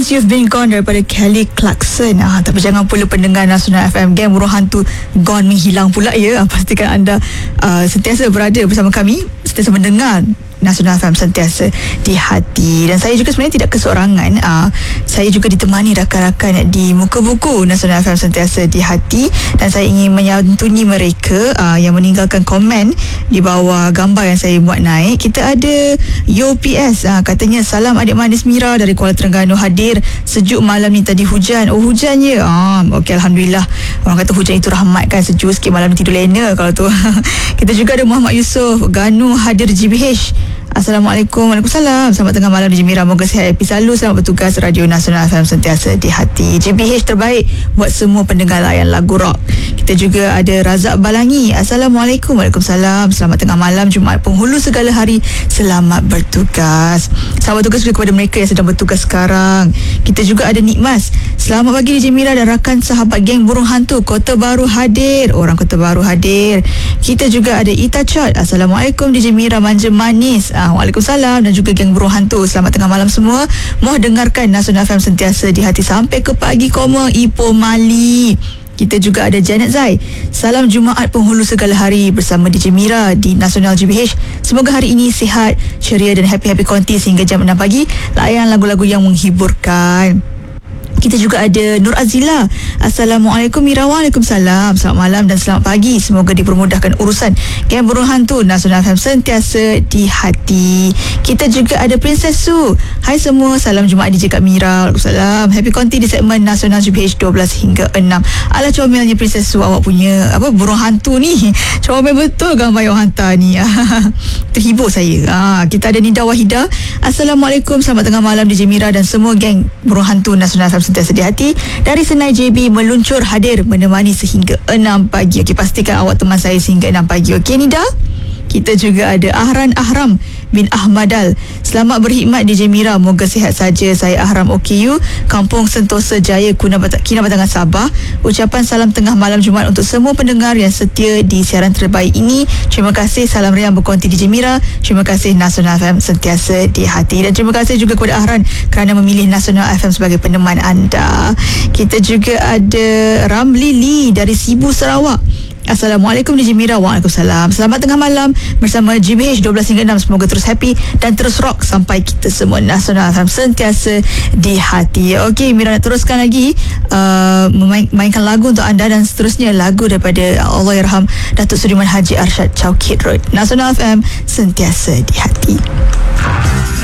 Since You've Been Gone daripada Kelly Clarkson. Tapi jangan pula pendengar Nasional FM, geng burung hantu gone menghilang pula ya. Pastikan anda sentiasa berada bersama kami, sentiasa mendengar Nasional FM sentiasa di hati. Dan saya juga sebenarnya tidak keseorangan. Saya juga ditemani rakan-rakan di muka buku Nasional FM sentiasa di hati. Dan saya ingin menyantuni mereka yang meninggalkan komen di bawah gambar yang saya buat naik. Kita ada YoPS, katanya salam adik manis Mira dari Kuala Terengganu hadir. Sejuk malam ni, tadi hujan. Oh, hujan je. Okey, Alhamdulillah. Orang kata hujan itu rahmat kan, sejuk sikit malam ni, tidur lena kalau tu. Kita juga ada Muhammad Yusof Ganu hadir GBH. Assalamualaikum. Waalaikumsalam. Selamat tengah malam DJ Mira. Moga sihat, happy selalu. Selamat bertugas. Radio Nasional FM sentiasa di hati. GBH terbaik buat semua pendengar layan lagu rock. Kita juga ada Razak Balangi. Assalamualaikum. Waalaikumsalam. Selamat tengah malam, Jumaat penghulu segala hari. Selamat bertugas. Selamat bertugas juga kepada mereka yang sedang bertugas sekarang. Kita juga ada Nikmas. Selamat pagi DJ Mira dan rakan sahabat geng burung hantu Kota Baru hadir. Orang Kota Baru hadir. Kita juga ada Ita Chot. Assalamualaikum DJ Mira manja manis. Waalaikumsalam. Dan juga geng burung hantu, selamat tengah malam semua. Mohon dengarkan Nasional FM sentiasa di hati sampai ke pagi koma Ipoh Mali. Kita juga ada Janet Zai. Salam Jumaat penghulu segala hari bersama DJ Mira di Nasional GBH. Semoga hari ini sihat, ceria dan happy-happy konti sehingga jam 6 pagi. Layan lagu-lagu yang menghiburkan. Kita juga ada Nur Azila. Assalamualaikum Mira. Waalaikumsalam. Selamat malam dan selamat pagi. Semoga dipermudahkan urusan geng burung hantu Nasional FM sentiasa di hati. Kita juga ada Princess Su. Hai semua, salam Jumaat DJ Kak Mira. Waalaikumsalam. Happy konti di segmen Nasional GBH 12 hingga 6. Alah comelnya Princess Su, awak punya burung hantu ni. Comel betul gambar yang hantar ni. Terhibur saya. Kita ada Nida Wahida. Assalamualaikum. Selamat tengah malam DJ Mira dan semua geng burung hantu Nasional FM sentiasa di hati. Dari Senai JB meluncur hadir menemani sehingga 6 pagi. Okey, pastikan awak teman saya sehingga 6 pagi. Okey Nida. Kita juga ada Ahran Ahram bin Ahmadal. Selamat berkhidmat DJ Mira. Moga sihat saja. Saya Ahram OKU, Kampung Sentosa Jaya, Kinabatangan, Sabah. Ucapan salam tengah malam Jumaat untuk semua pendengar yang setia di siaran terbaik ini. Terima kasih. Salam riang berkonti DJ Mira. Terima kasih Nasional FM sentiasa di hati. Dan terima kasih juga kepada Ahran kerana memilih Nasional FM sebagai peneman anda. Kita juga ada Ramli Lee dari Sibu, Sarawak. Assalamualaikum DJ Mira. Waalaikumsalam. Selamat tengah malam bersama GBH 12 hingga 6. Semoga terus happy dan terus rock sampai kita semua Nasional FM sentiasa di hati. Okey, Mira nak teruskan lagi memainkan lagu untuk anda dan seterusnya lagu daripada Allahyarham Datuk Sudirman Haji Arsyad Chowkit Road. Nasional FM sentiasa di hati.